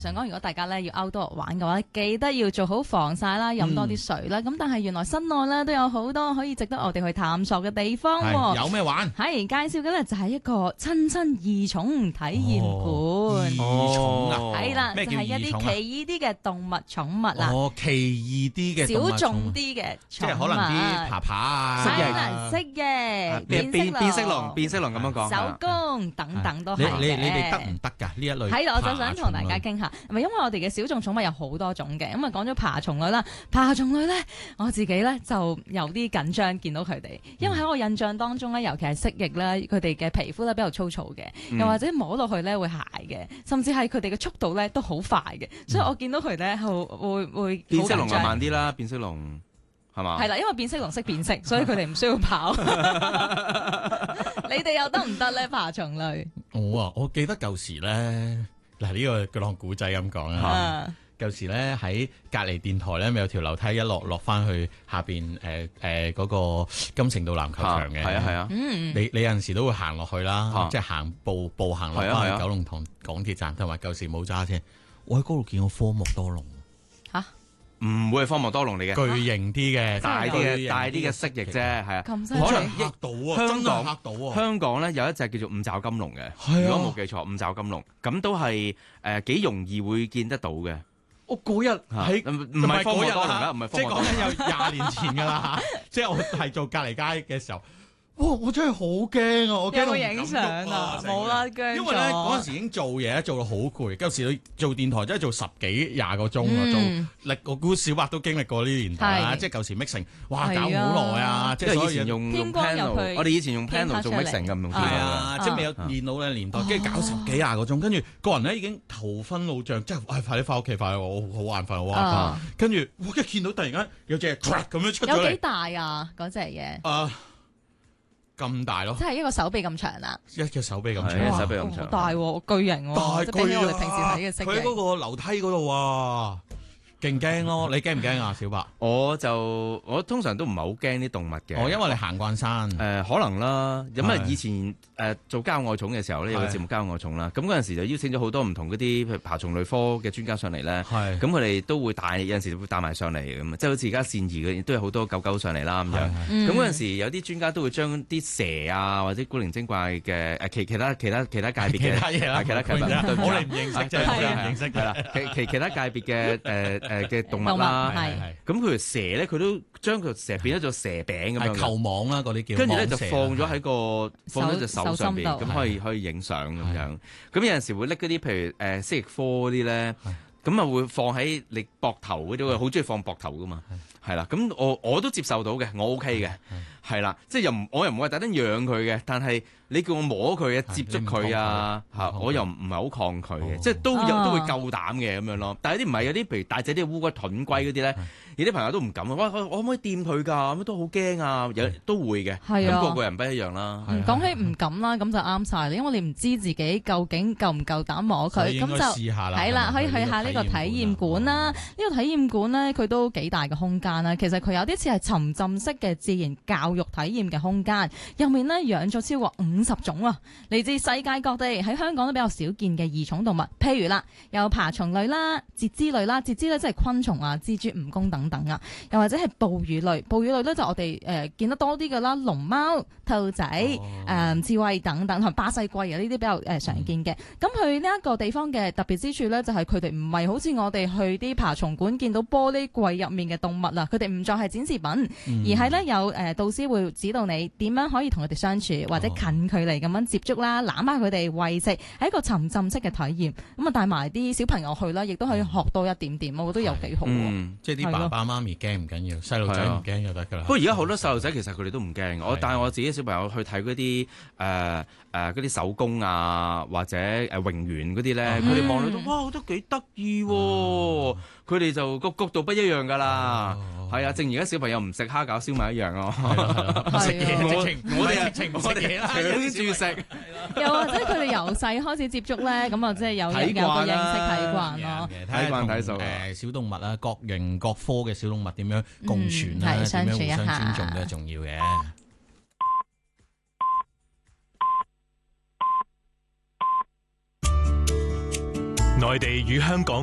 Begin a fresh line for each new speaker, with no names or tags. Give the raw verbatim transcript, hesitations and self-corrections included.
想講，如果大家咧要 outdoor 玩嘅話，記得要做好防曬啦，飲多啲水啦。咁、嗯、但係原來室內咧都有好多可以值得我哋去探索嘅地方喎。
有咩玩？
係介紹嘅咧就係一個親親異寵體驗館。
異寵啊，
係啦，
咩叫異寵啊？
就係一啲奇異啲嘅動物寵物啦。
哦，奇異啲嘅
小眾啲嘅寵物，
即係可能啲爬爬啊，
蜥蜴、蜥蜴、
變變變色龍、變色龍咁樣講，
手工等等都係嘅。
你你你哋得唔得㗎？呢一類
係啦，我就想同大家傾下，唔係因為我哋嘅小眾寵物有好多種嘅，咁啊講咗爬蟲類啦，爬蟲類咧，我自己咧就有啲緊張見到佢哋，因為喺我印象當中咧，尤其係蜥蜴咧，佢哋嘅皮膚咧比較粗糙嘅，又或者摸落去咧會鞋嘅，甚至係佢哋嘅速度咧都好快嘅，所以我見到佢咧會會會
變色龍就慢啲啦，變色龍係嘛？
係啦，因為變色龍識變色，所以佢哋唔需要跑。你哋又得唔得咧？爬蟲類？
我啊，我記得舊時咧。嗱，呢個講古仔咁講啊，舊時咧喺隔離電台咧，咪有條樓梯一落落翻去下邊誒誒嗰個金城道籃球場嘅，
係啊係啊，
你你有陣時都會行落去啦，即係行步步行落翻去九龍塘港鐵站，同埋舊時冇揸車，我喺嗰度見過科莫多龍
嚇，唔會係科莫多龍嚟嘅，
巨型啲嘅，
大啲嘅大啲嘅蜥蜴啫，係啊，
可
能嚇到啊，
香港
嚇到啊，
香港咧有一隻叫做五爪金龍嘅，如果冇記錯，五爪金龍咁都係誒幾容易會見得到嘅。
我嗰日喺
唔係科莫多龍啦，唔係
即係講緊有廿年前㗎啦，即係我係做隔離街嘅時候。哇！我真係好驚啊！我驚到唔敢喐啊！
冇啦，驚
因為咧嗰陣時已經做嘢，做到好攰。舊時你做電台真係做十幾廿個鐘啊！做歷我估小白都經歷過呢啲年代啦。即係舊時 mixing，哇搞好耐啊！即係
以前用用 panel，我哋以前用 panel 做 mixing 咁用。係
啊，即係未有電腦嘅年代，跟住搞十幾廿個鐘，跟住個人咧已經頭昏腦脹，即係快啲翻屋企，快我好眼瞓，好眼瞓。跟住哇！一見到突然間有隻 track 咁樣出咗嚟，
有幾大啊？嗰隻嘢
啊！咁大咯，
即係一個手臂咁長啦，
一隻手臂咁長，
手臂咁長，
大喎，巨型喎，
大
即係比起我哋平時睇嘅蜥蜴。
佢喺嗰個樓梯嗰度啊，勁驚咯！你驚唔驚啊，小白？
我就我通常都唔係好驚啲動物嘅。
哦，因為你行慣山。
誒，可能啦。咁啊，以前誒做郊外蟲嘅時候咧，有個節目郊外蟲啦。咁嗰陣時就邀請咗好多唔同嗰啲譬如爬蟲類科嘅專家上嚟咧。係。咁佢哋都會帶，有陣時會帶埋上嚟咁，即係好似而家善宜嘅，都有好多狗狗上嚟啦咁樣。咁嗰陣時有啲專家都會將啲蛇啊，或者古靈精怪嘅誒其其他其他其他界別嘅
其他嘢啦，
其他界別
我哋唔認識啫，我哋唔認識
係啦。其其其他界別嘅誒誒嘅動物啦，咁佢條蛇咧，佢都將佢蛇變咗做蛇餅咁樣，
球網啦嗰啲叫。
跟住咧就放咗喺個放咗隻手上邊，咁可以可以影相咁樣。咁有陣時會拎嗰啲譬如誒蜥蜴科嗰啲咧，咁啊會放喺你膊頭嗰啲，好中意放膊頭噶嘛，係啦。咁我我都接受到嘅，我 OK 嘅，係啦，即係又唔我又唔會特登養佢嘅，但係你叫我摸佢啊，接觸佢啊，嚇我又唔唔係好抗拒嘅，即係都有都會夠膽嘅咁樣咯。但係有啲唔係，有啲譬如大隻啲烏龜、盾龜嗰啲咧。有啲朋友都唔敢啊！哇，我可唔可以掂佢㗎？咁都好驚啊！有都會嘅，咁個個人不一樣啦。
講起唔敢啦，咁就啱晒啦，因為你唔知自己究竟夠唔夠膽摸佢，咁就係啦，可以去下呢個體驗館啦。呢個體驗館咧，佢都幾大嘅空間啦。其實佢有啲似係沉浸式嘅自然教育體驗嘅空間，入面咧養咗超過五十種啊，嚟自世界各地，喺香港都比較少見嘅異寵動物。譬如啦，有爬蟲類啦、節肢類啦，節肢咧即係昆蟲啊、蜘蛛、蜈蚣等等啊，又或者係哺乳類，哺乳類咧就我哋誒、呃、見得多啲嘅啦，龍貓、兔仔、誒、
哦
呃、刺蝟等等，同埋巴西龜啊呢啲比較誒、呃、常見嘅。咁佢呢一個地方嘅特別之處咧，就係佢哋唔係好似我哋去啲爬蟲館見到玻璃櫃入面嘅動物啦，佢哋唔再係展示品，嗯、而係咧有誒、呃、導師會指導你點樣可以同佢哋相處，或者近距離咁樣接觸啦，攬下佢哋餵食，係一個沉浸式嘅體驗。咁啊帶埋啲小朋友去啦，亦都可以學到一點點，我覺得有幾好。
嗯、即係啲爸爸媽咪驚唔緊要，細路仔唔驚就得㗎啦。
不過而家好多細路仔其實佢哋都唔驚，我帶我自己小朋友去睇嗰啲誒誒嗰啲手工啊，或者誒蠑螈嗰啲咧，佢哋望到都哇，都幾得意喎！佢哋就個角度不一樣㗎啦，係啊，正如而家小朋友唔食蝦餃燒賣一樣咯，
食嘢我哋
直情唔食嘢啦，搶住食。
又或者佢哋由細開始接觸咧，咁啊即係有有個認識睇慣咯，
睇慣睇數。
誒小動物啊，各型各科嘅小動物點樣共存啊，點樣互相尊重都係重要嘅。
內地與香港